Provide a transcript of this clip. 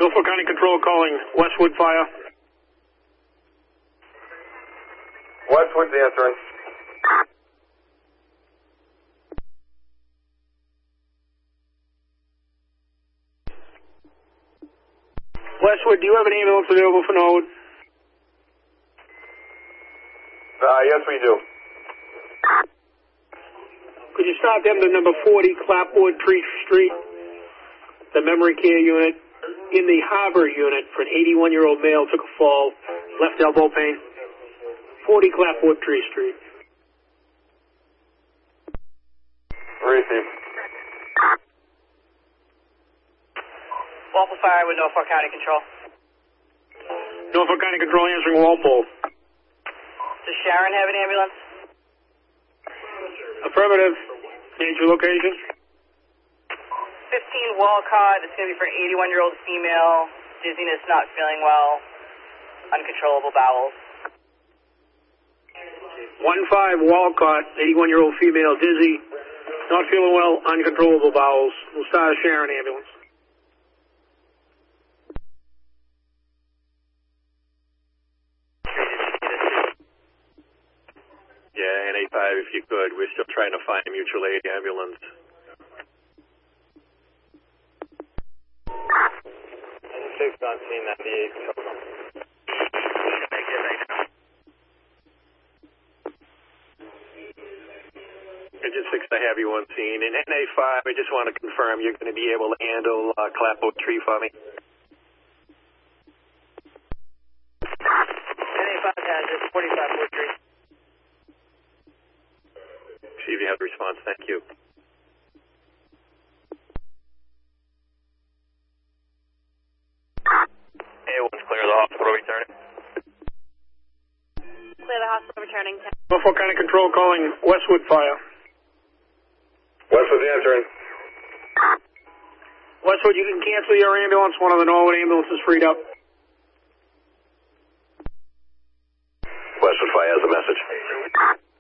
Norfolk County Control calling Westwood Fire. Westwood's answering. Westwood, do you have an ambulance available for Norwood? Yes, we do. Could you stop them to number 40 Clapboard Tree Street, the memory care unit, in the Harbor unit for an 81-year-old male took a fall, left elbow pain. 40 Clapboard Tree Street. Receive. Walpole Fire with Norfolk County Control. Norfolk County Control answering Walpole. Does Sharon have an ambulance? Affirmative. Change your location. 15 Walcott. It's going to be for an 81-year-old female. Dizziness, not feeling well. Uncontrollable bowels. 15 Walcott, 81-year-old female, dizzy, not feeling well, uncontrollable bowels. We'll start a Sharon ambulance. Yeah, NA5 if you could. We're still trying to find a mutual aid ambulance. 6 on scene, 98. Engine 6, I have you on scene. And NA5, I just want to confirm you're going to be able to handle Clapboard Tree for me. NA5 has it, 45 Wood Tree. See if you have a response. Thank you. A1's clear the hospital returning. Clear the hospital returning. Norfolk County Control calling Westwood Fire. Westwood's answering. Westwood, you can cancel your ambulance. One of the Norwood ambulances freed up. Westwood Fire has a message.